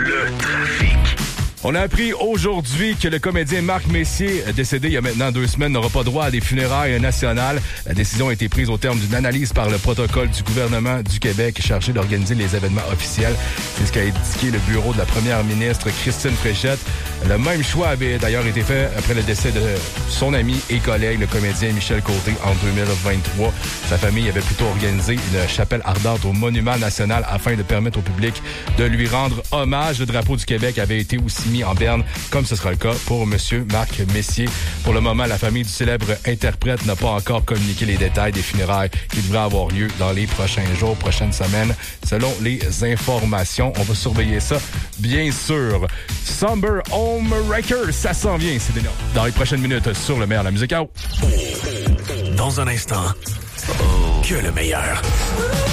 Le trafic. On a appris aujourd'hui que le comédien Marc Messier, décédé il y a maintenant 2 semaines, n'aura pas droit à des funérailles nationales. La décision a été prise au terme d'une analyse par le protocole du gouvernement du Québec chargé d'organiser les événements officiels. C'est ce qu'a indiqué le bureau de la première ministre Christine Fréchette. Le même choix avait d'ailleurs été fait après le décès de son ami et collègue, le comédien Michel Côté, en 2023. Sa famille avait plutôt organisé une chapelle ardente au Monument national afin de permettre au public de lui rendre hommage. Le drapeau du Québec avait été aussi mis en berne, comme ce sera le cas pour M. Marc Messier. Pour le moment, la famille du célèbre interprète n'a pas encore communiqué les détails des funérailles qui devraient avoir lieu dans les prochains jours, prochaines semaines, selon les informations. On va surveiller ça, bien sûr. Somber Home Wrecker, ça s'en vient, c'est dans les prochaines minutes sur le meilleur de la musique. Dans un instant, que le meilleur.